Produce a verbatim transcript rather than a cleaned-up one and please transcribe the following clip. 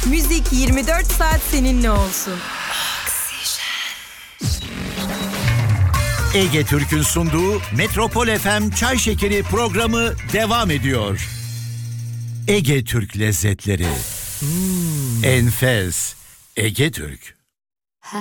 Müzik yirmi dört saat seninle olsun. Ege Türk'ün sunduğu Metropol F M Çay Şekeri programı devam ediyor. Ege Türk lezzetleri. Hmm. Enfes. Ege Türk.